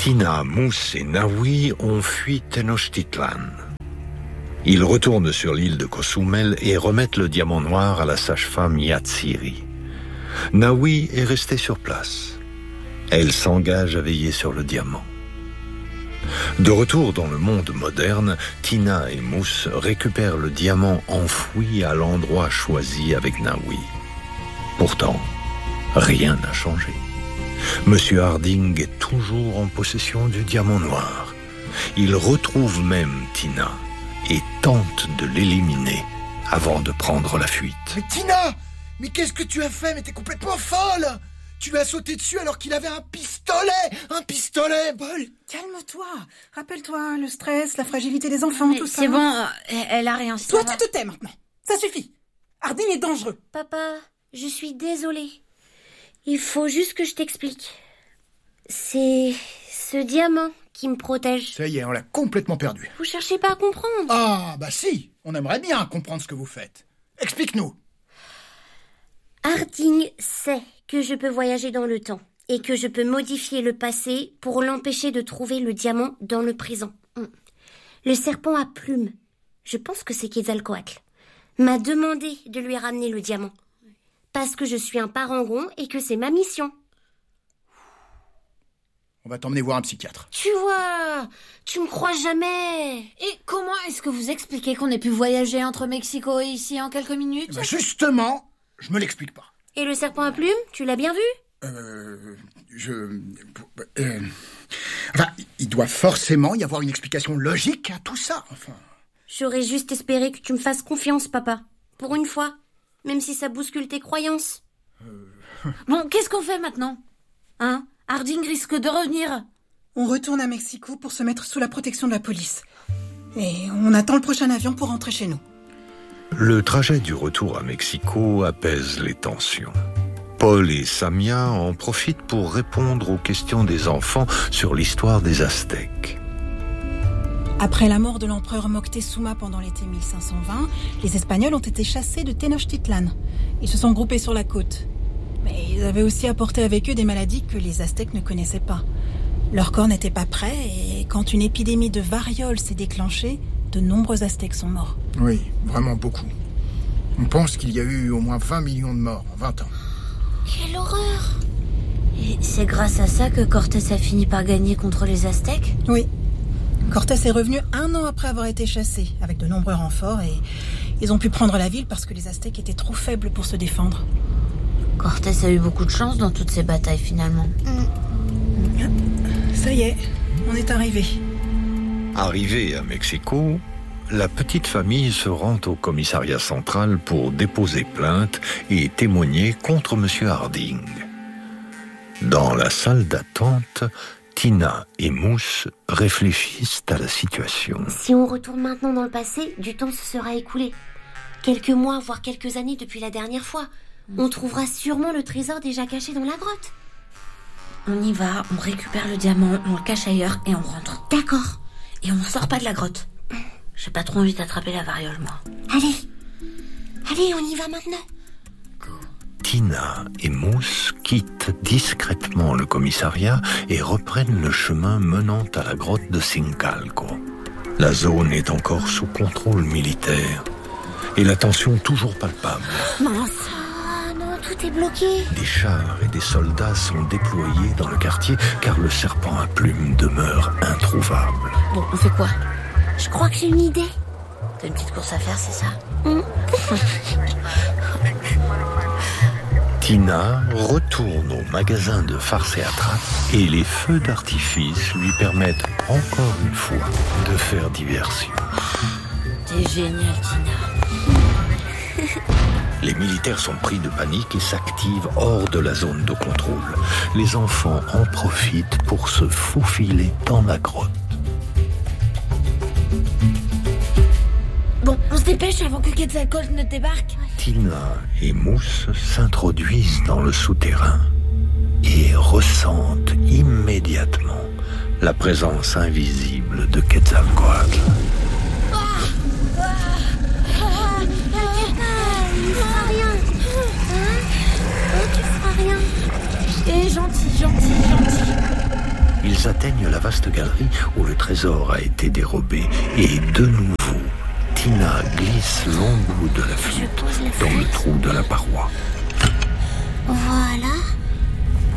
Tina, Mousse et Naoui ont fui Tenochtitlan. Ils retournent sur l'île de Cozumel et remettent le diamant noir à la sage-femme Yatsiri. Naoui est restée sur place. Elle s'engage à veiller sur le diamant. De retour dans le monde moderne, Tina et Mousse récupèrent le diamant enfoui à l'endroit choisi avec Naoui. Pourtant, rien n'a changé. Monsieur Harding est toujours en possession du diamant noir. Il retrouve même Tina et tente de l'éliminer avant de prendre la fuite. Mais Tina! Mais qu'est-ce que tu as fait? Mais t'es complètement folle! Tu lui as sauté dessus alors qu'il avait un pistolet! Un pistolet! Paul, calme-toi. Rappelle-toi, le stress, la fragilité des enfants, mais tout ça. C'est bon, elle a rien. Toi, tu te tais maintenant. Ça suffit. Harding est dangereux. Papa, je suis désolée. Il faut juste que je t'explique. C'est ce diamant qui me protège. Ça y est, on l'a complètement perdu. Vous cherchez pas à comprendre. Ah, bah si! On aimerait bien comprendre ce que vous faites. Explique-nous. Harding sait que je peux voyager dans le temps et que je peux modifier le passé pour l'empêcher de trouver le diamant dans le présent. Le serpent à plumes, je pense que c'est Quetzalcoatl, m'a demandé de lui ramener le diamant. Parce que je suis un parangon et que c'est ma mission. On va t'emmener voir un psychiatre. Tu vois, tu me crois jamais. Et comment est-ce que vous expliquez qu'on ait pu voyager entre Mexico et ici en quelques minutes? Bah justement, je me l'explique pas. Et le serpent à plumes, tu l'as bien vu? Enfin, il doit forcément y avoir une explication logique à tout ça, enfin. J'aurais juste espéré que tu me fasses confiance, papa. Pour une fois. Même si ça bouscule tes croyances. Bon, qu'est-ce qu'on fait maintenant? Hein? Harding risque de revenir. On retourne à Mexico pour se mettre sous la protection de la police. Et on attend le prochain avion pour rentrer chez nous. Le trajet du retour à Mexico apaise les tensions. Paul et Samia en profitent pour répondre aux questions des enfants sur l'histoire des Aztèques. Après la mort de l'empereur Moctezuma pendant l'été 1520, les Espagnols ont été chassés de Tenochtitlan. Ils se sont groupés sur la côte. Mais ils avaient aussi apporté avec eux des maladies que les Aztèques ne connaissaient pas. Leur corps n'était pas prêt et quand une épidémie de variole s'est déclenchée, de nombreux Aztèques sont morts. Oui, vraiment beaucoup. On pense qu'il y a eu au moins 20 millions de morts en 20 ans. Quelle horreur! Et c'est grâce à ça que Cortés a fini par gagner contre les Aztèques? Oui. Cortés est revenu 1 an après avoir été chassé, avec de nombreux renforts, et ils ont pu prendre la ville parce que les Aztèques étaient trop faibles pour se défendre. Cortés a eu beaucoup de chance dans toutes ces batailles, finalement. Ça y est, on est arrivé. Arrivée à Mexico, la petite famille se rend au commissariat central pour déposer plainte et témoigner contre M. Harding. Dans la salle d'attente, Tina et Mousse réfléchissent à la situation. Si on retourne maintenant dans le passé, du temps se sera écoulé. Quelques mois, voire quelques années depuis la dernière fois. On trouvera sûrement le trésor déjà caché dans la grotte. On y va, on récupère le diamant, on le cache ailleurs et on rentre. D'accord. Et on sort pas de la grotte. J'ai pas trop envie d'attraper la variole, moi. Allez, on y va maintenant. Tina et Mousse quittent discrètement le commissariat et reprennent le chemin menant à la grotte de Sincalco. La zone est encore sous contrôle militaire et la tension toujours palpable. Mince. Ah non, tout est bloqué. Des chars et des soldats sont déployés dans le quartier car le serpent à plumes demeure introuvable. Bon, on fait quoi? Je crois que j'ai une idée. T'as une petite course à faire, c'est ça? Tina retourne au magasin de farce et attrape et les feux d'artifice lui permettent encore une fois de faire diversion. T'es génial, Tina. Les militaires sont pris de panique et s'activent hors de la zone de contrôle. Les enfants en profitent pour se faufiler dans la grotte. Bon, on se dépêche avant que Quetzalcoatl ne débarque. Tina et Mousse s'introduisent dans le souterrain et ressentent immédiatement la présence invisible de Quetzalcoatl. Et gentil. Ils ils atteignent la vaste galerie où le trésor a été dérobé. Et de nouveau, Tina glisse long bout de la flûte dans le trou de la paroi. Voilà.